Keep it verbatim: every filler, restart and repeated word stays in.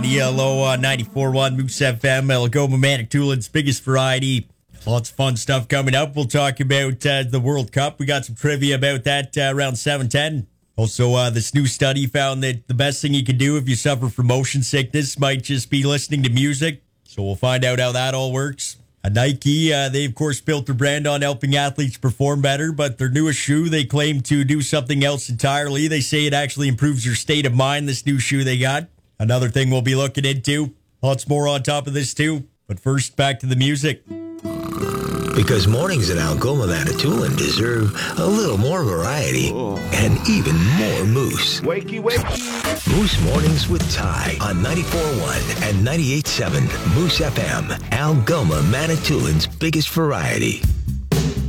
E L O uh, ninety-four point one Moose F M, Algoma Manitoulin's biggest variety. Lots of fun stuff coming up. We'll talk about uh, the World Cup. We got some trivia about that uh, around seven ten. Also, uh, this new study found that the best thing you can do if you suffer from motion sickness might just be listening to music. So we'll find out how that all works. At Nike, uh, they, of course, built their brand on helping athletes perform better, but their newest shoe, they claim to do something else entirely. They say it actually improves your state of mind, this new shoe they got. Another thing we'll be looking into. Lots more on top of this, too. But first, back to the music. Because mornings at Algoma Manitoulin deserve a little more variety and even more moose. Wakey, wakey. Moose Mornings with Ty on ninety-four point one and ninety-eight point seven Moose F M, Algoma Manitoulin's biggest variety.